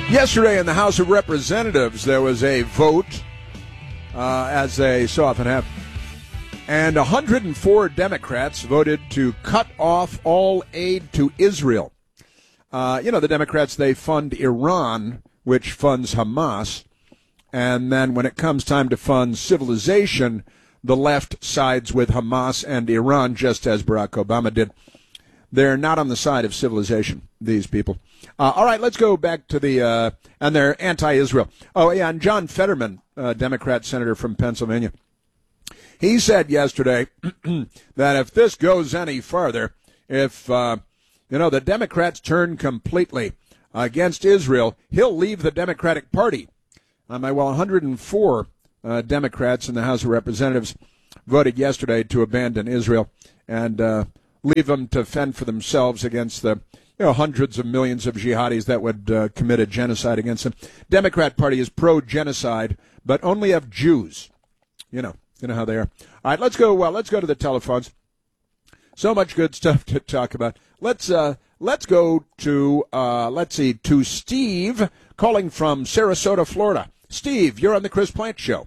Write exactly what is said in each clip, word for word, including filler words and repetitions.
Yesterday in the House of Representatives, there was a vote, uh, as they so often have, and one hundred four Democrats voted to cut off all aid to Israel. Uh, you know, the Democrats, they fund Iran, which funds Hamas, and then when it comes time to fund civilization, the left sides with Hamas and Iran, just as Barack Obama did. They're not on the side of civilization, these people. Uh, all right, let's go back to the, uh, and they're anti-Israel. Oh, yeah, and John Fetterman, uh, Democrat senator from Pennsylvania, he said yesterday that if this goes any farther, if, uh, you know, the Democrats turn completely against Israel, he'll leave the Democratic Party. Um, well, one hundred four uh, Democrats in the House of Representatives voted yesterday to abandon Israel and uh, leave them to fend for themselves against the you know, hundreds of millions of jihadis that would uh, commit a genocide against them. Democrat Party is pro-genocide, but only of Jews. You know, you know how they are. All right, let's go. Well, let's go to the telephones. So much good stuff to talk about. Let's uh, let's go to uh, let's see to Steve calling from Sarasota, Florida. Steve, you're on the Chris Plante Show.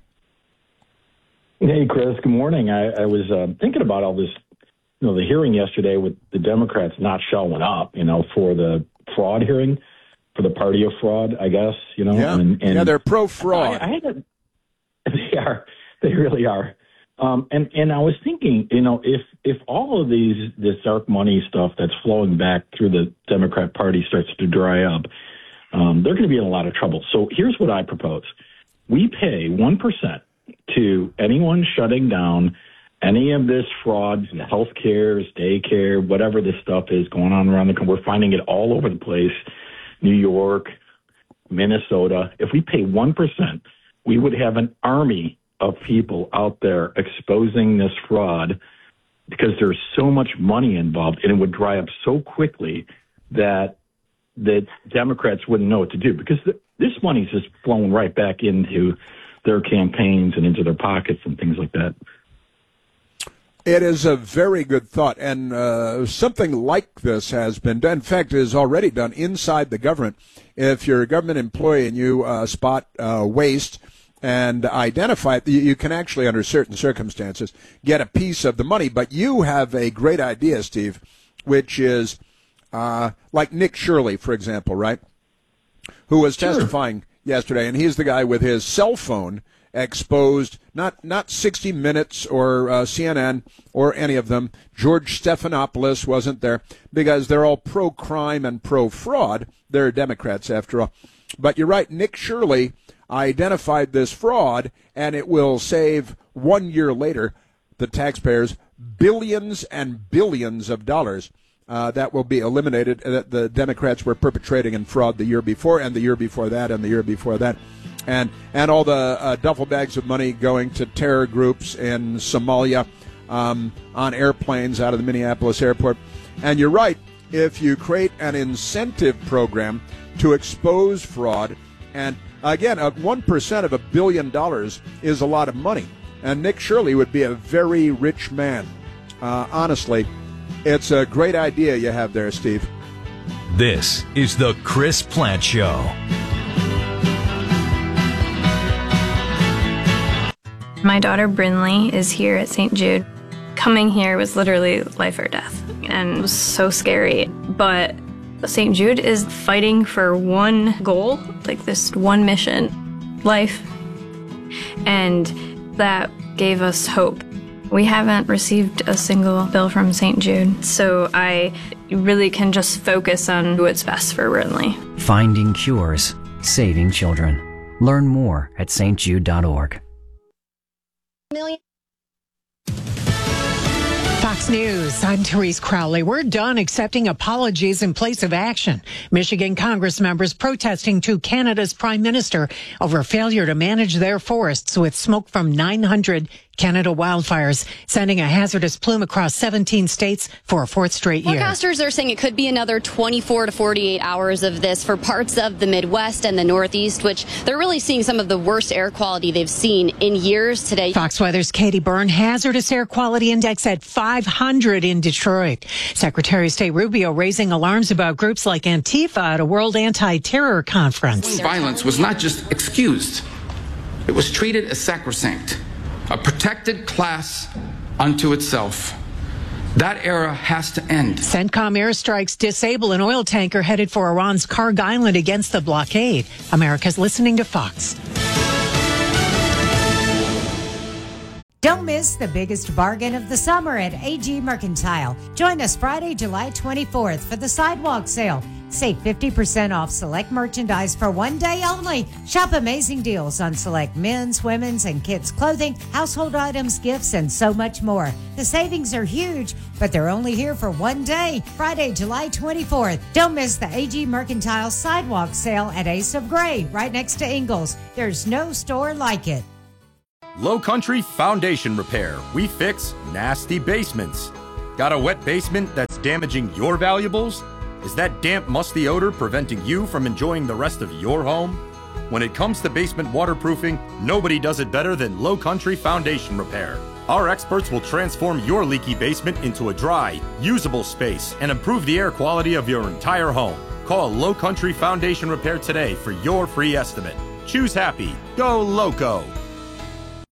Hey, Chris. Good morning. I, I was uh, thinking about all this. You know, the hearing yesterday with the Democrats not showing up, you know, for the fraud hearing, for the party of fraud, I guess, you know. Yeah, and, and yeah they're pro-fraud. I, I had a, they are. They really are. Um, and, and I was thinking, you know, if if all of these, this dark money stuff that's flowing back through the Democrat Party starts to dry up, um, they're going to be in a lot of trouble. So here's what I propose. We pay one percent to anyone shutting down any of this fraud, health care, daycare, whatever this stuff is going on around the country. We're finding it all over the place, New York, Minnesota. If we pay one percent, we would have an army of people out there exposing this fraud because there's so much money involved, and it would dry up so quickly that the Democrats wouldn't know what to do because the, this money's just flowing right back into their campaigns and into their pockets and things like that. It is a very good thought, and uh, something like this has been done. In fact, it is already done inside the government. If you're a government employee and you uh, spot uh, waste and identify it, you can actually, under certain circumstances, get a piece of the money. But you have a great idea, Steve, which is uh, like Nick Shirley, for example, right, who was Sure. testifying yesterday, and he's the guy with his cell phone exposed, not not sixty minutes or uh, C N N or any of them. George Stephanopoulos wasn't there because they're all pro-crime and pro-fraud. They're Democrats, after all. But you're right, Nick Shirley identified this fraud, and it will save, one year later, the taxpayers billions and billions of dollars uh, that will be eliminated that the Democrats were perpetrating in fraud the year before and the year before that and the year before that. And and all the uh, duffel bags of money going to terror groups in Somalia um, on airplanes out of the Minneapolis airport. And you're right, if you create an incentive program to expose fraud, and again, uh, one percent of a billion dollars is a lot of money. And Nick Shirley would be a very rich man. Uh, honestly, it's a great idea you have there, Steve. This is the Chris Plante Show. My daughter Brinley is here at Saint Jude. Coming here was literally life or death, and it was so scary. But Saint Jude is fighting for one goal, like this one mission, life. And that gave us hope. We haven't received a single bill from Saint Jude, so I really can just focus on what's best for Brinley. Finding cures, saving children. Learn more at s t jude dot org. Million. Fox News, I'm Therese Crowley. We're done accepting apologies in place of action. Michigan Congress members protesting to Canada's prime minister over failure to manage their forests with smoke from nine hundred Canada wildfires sending a hazardous plume across seventeen states for a fourth straight year. Forecasters are saying it could be another twenty-four to forty-eight hours of this for parts of the Midwest and the Northeast, which they're really seeing some of the worst air quality they've seen in years today. Fox Weather's Katie Byrne, hazardous air quality index at five hundred in Detroit. Secretary of State Rubio raising alarms about groups like Antifa at a World Anti-Terror Conference. Violence was not just excused. It was treated as sacrosanct, a protected class unto itself. That era has to end. CENTCOM airstrikes disable an oil tanker headed for Iran's Karg Island against the blockade. America's listening to Fox. Don't miss the biggest bargain of the summer at A G Mercantile. Join us Friday, July twenty-fourth for the sidewalk sale. Save fifty percent off select merchandise for one day only. Shop amazing deals on select men's, women's, and kids' clothing, household items, gifts, and so much more. The savings are huge, but they're only here for one day. Friday, July twenty-fourth. Don't miss the A G Mercantile sidewalk sale at Ace of Gray, right next to Ingles. There's no store like it. Low Country Foundation Repair. We fix nasty basements. Got a wet basement that's damaging your valuables? Is that damp, musty odor preventing you from enjoying the rest of your home? When it comes to basement waterproofing, nobody does it better than Low Country Foundation Repair. Our experts will transform your leaky basement into a dry, usable space and improve the air quality of your entire home. Call Low Country Foundation Repair today for your free estimate. Choose happy. Go Loco.